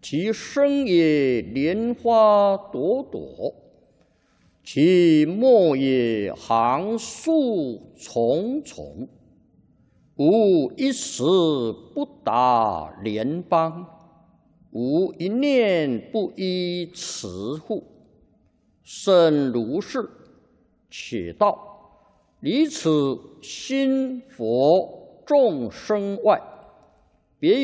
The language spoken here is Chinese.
其生也莲花朵朵，其末也行树重重。无一时不达莲邦，无一念不依慈护。生如是，且道离此心佛众生外，